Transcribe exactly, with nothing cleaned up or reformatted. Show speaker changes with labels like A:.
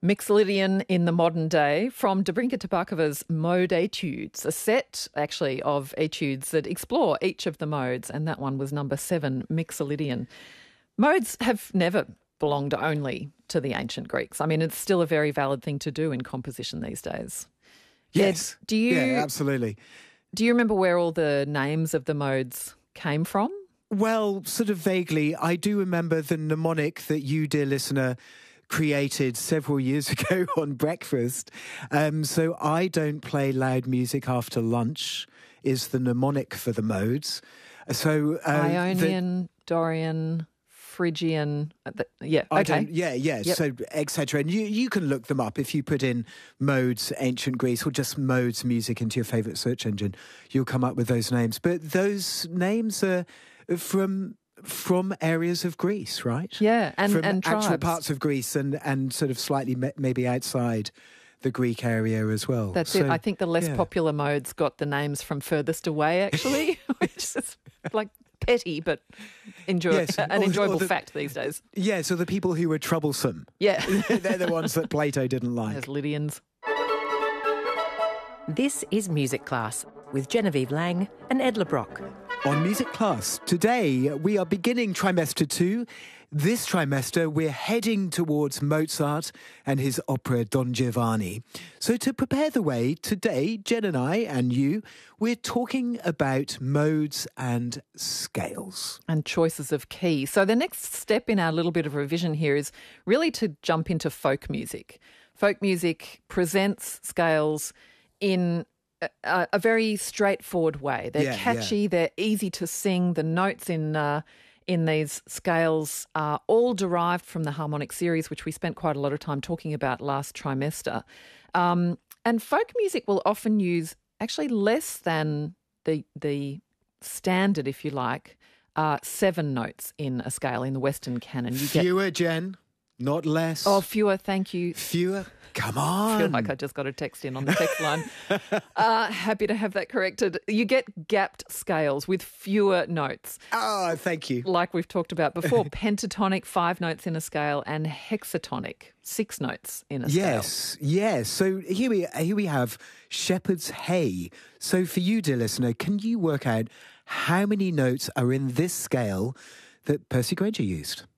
A: Mixolydian in the modern day, from Dobrinka Tabakova's Mode Etudes, a set actually of etudes that explore each of the modes, and that one was number seven, Mixolydian. Modes have never belonged only to the ancient Greeks. I mean, it's still a very valid thing to do in composition these days.
B: Yes.
A: Ed, do you,
B: yeah, absolutely.
A: Do you remember where all the names of the modes came from?
B: Well, sort of vaguely. I do remember the mnemonic that you, dear listener, created several years ago on breakfast. Um, so I don't play loud music after lunch is the mnemonic for the modes. So uh,
A: Ionian, the, Dorian, Phrygian, uh, the, yeah, okay.
B: Yeah, yeah, yep. So et cetera. And you, you can look them up if you put in modes, ancient Greece, or just modes music into your favourite search engine. You'll come up with those names. But those names are from... from areas of Greece, right?
A: Yeah, and,
B: from
A: and tribes.
B: Actual parts of Greece and, and sort of slightly maybe outside the Greek area as well.
A: That's
B: so,
A: it. I think the less
B: yeah.
A: popular modes got the names from furthest away, actually, which is like petty, but enjoy, yes, an or, enjoyable or the, fact these days.
B: Yeah, so the people who were troublesome.
A: Yeah.
B: They're the ones that Plato didn't like.
A: There's Lydians.
C: This is Music Class with Genevieve Lang and Ed LeBrock.
B: On Music Class, today we are beginning trimester two. This trimester we're heading towards Mozart and his opera Don Giovanni. So to prepare the way, today, Jen and I and you, we're talking about modes and scales.
A: And choices of key. So the next step in our little bit of revision here is really to jump into folk music. Folk music presents scales in A, a very straightforward way. They're
B: yeah,
A: catchy,
B: yeah.
A: they're easy to sing. The notes in uh, in these scales are all derived from the harmonic series, which we spent quite a lot of time talking about last trimester. Um, and folk music will often use actually less than the the standard, if you like, uh, seven notes in a scale in the Western canon. You
B: Fewer,
A: get,
B: Jen, not less.
A: Oh, fewer, thank you.
B: Fewer. Come on.
A: I feel like I just got a text in on the text line. uh, happy to have that corrected. You get gapped scales with fewer notes.
B: Oh, thank you.
A: Like we've talked about before, pentatonic, five notes in a scale, and hexatonic, six notes in a scale.
B: Yes, yes. So here we here we have Shepherd's Hay. So for you, dear listener, can you work out how many notes are in this scale that Percy Grainger used?